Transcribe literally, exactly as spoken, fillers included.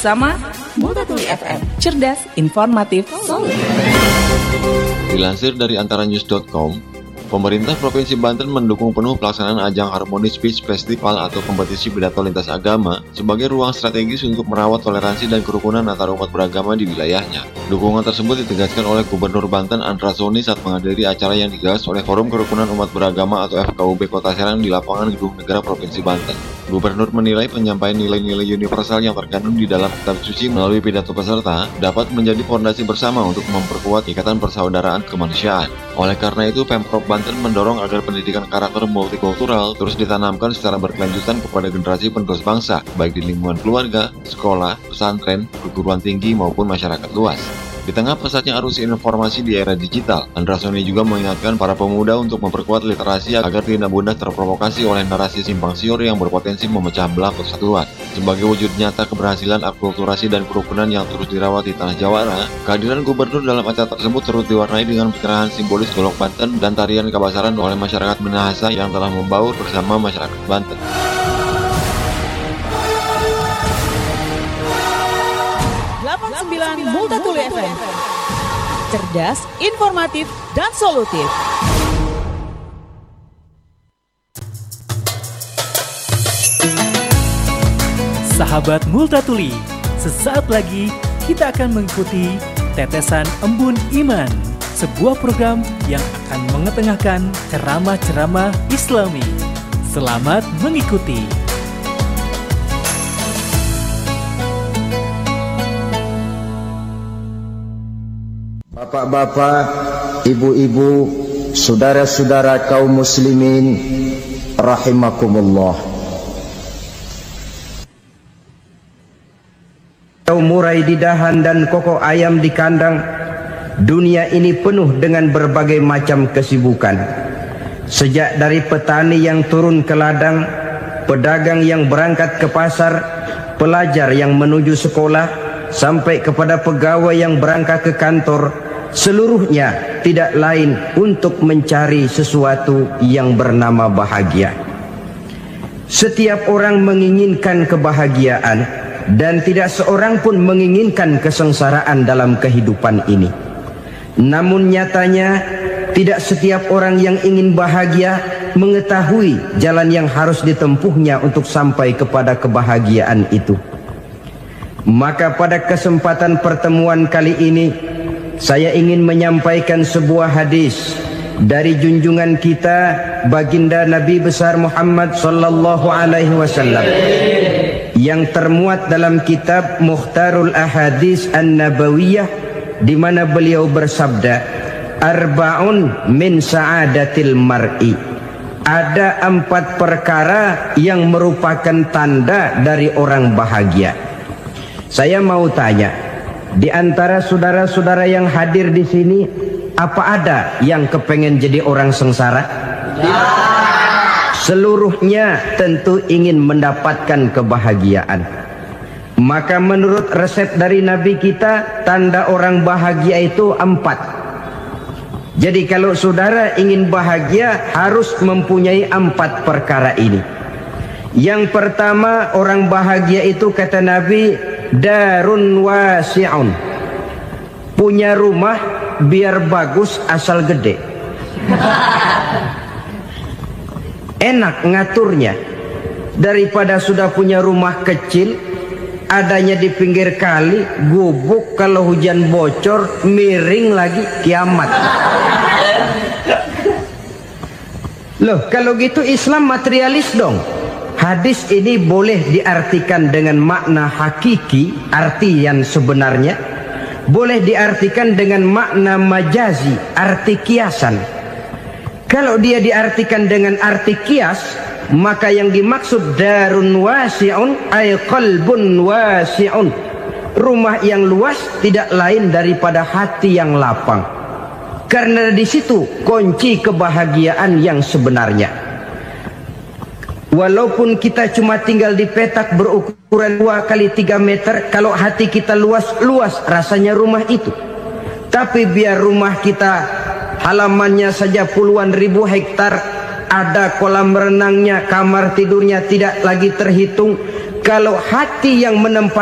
bersama Multatuli F M, cerdas, informatif, solid. Dilansir dari antara news dot com, pemerintah Provinsi Banten mendukung penuh pelaksanaan ajang Harmony Speech Festival atau kompetisi pidato lintas agama sebagai ruang strategis untuk merawat toleransi dan kerukunan antar umat beragama di wilayahnya. Dukungan tersebut ditegaskan oleh Gubernur Banten Andra Soni saat menghadiri acara yang digagas oleh Forum Kerukunan Umat Beragama atau F K U B Kota Serang di lapangan Gedung Negara Provinsi Banten. Gubernur menilai penyampaian nilai-nilai universal yang terkandung di dalam kitab suci melalui pidato peserta dapat menjadi fondasi bersama untuk memperkuat ikatan persaudaraan kemanusiaan. Oleh karena itu, Pemprov Banten mendorong agar pendidikan karakter multikultural terus ditanamkan secara berkelanjutan kepada generasi penerus bangsa, baik di lingkungan keluarga, sekolah, pesantren, perguruan tinggi maupun masyarakat luas. Di tengah pesatnya arus informasi di era digital, Andra Soni juga mengingatkan para pemuda untuk memperkuat literasi agar tidak mudah terprovokasi oleh narasi simpang siur yang berpotensi memecah belah persatuan. Sebagai wujud nyata keberhasilan akulturasi dan kerukunan yang terus dirawat di tanah Jawara, kehadiran gubernur dalam acara tersebut turut diwarnai dengan pencerahan simbolis golok Banten dan tarian kabasaran oleh masyarakat Minahasa yang telah membaur bersama masyarakat Banten. delapan puluh sembilan Multatuli F M, cerdas, informatif, dan solutif. Sahabat Multatuli, sesaat lagi kita akan mengikuti Tetesan Embun Iman, sebuah program yang akan mengetengahkan ceramah-ceramah Islami. Selamat mengikuti. Bapak-bapak, ibu-ibu, saudara-saudara kaum muslimin, rahimakumullah. Murai di dahan dan koko ayam di kandang, dunia ini penuh dengan berbagai macam kesibukan. Sejak dari petani yang turun ke ladang, pedagang yang berangkat ke pasar, pelajar yang menuju sekolah, sampai kepada pegawai yang berangkat ke kantor, seluruhnya tidak lain untuk mencari sesuatu yang bernama bahagia. Setiap orang menginginkan kebahagiaan dan tidak seorang pun menginginkan kesengsaraan dalam kehidupan ini. Namun nyatanya tidak setiap orang yang ingin bahagia mengetahui jalan yang harus ditempuhnya untuk sampai kepada kebahagiaan itu. Maka pada kesempatan pertemuan kali ini saya ingin menyampaikan sebuah hadis dari junjungan kita baginda Nabi besar Muhammad sallallahu alaihi wasallam yang termuat dalam kitab Mukhtarul Ahadits An-Nabawiyah, di mana beliau bersabda, arba'un min sa'adatil mar'i, ada empat perkara yang merupakan tanda dari orang bahagia. Saya mau tanya, di antara saudara-saudara yang hadir di sini, apa ada yang kepengen jadi orang sengsara? Ya. Seluruhnya tentu ingin mendapatkan kebahagiaan. Maka menurut resep dari Nabi kita, tanda orang bahagia itu empat. Jadi kalau saudara ingin bahagia, harus mempunyai empat perkara ini. Yang pertama, orang bahagia itu kata Nabi, darun wasi'un, punya rumah biar bagus asal gede, enak ngaturnya, daripada sudah punya rumah kecil adanya di pinggir kali, gubuk, kalau hujan bocor miring lagi, kiamat. Loh, kalau gitu Islam materialis dong. Hadis ini boleh diartikan dengan makna hakiki, arti yang sebenarnya, boleh diartikan dengan makna majazi, arti kiasan. Kalau dia diartikan dengan arti kias, maka yang dimaksud darun wasi'un ay qalbun wasi'un, rumah yang luas tidak lain daripada hati yang lapang. Karena di situ kunci kebahagiaan yang sebenarnya. Walaupun kita cuma tinggal di petak berukuran dua kali tiga meter, kalau hati kita luas-luas rasanya rumah itu. Tapi biar rumah kita halamannya saja puluhan ribu hektar, ada kolam renangnya, kamar tidurnya tidak lagi terhitung, kalau hati yang menempati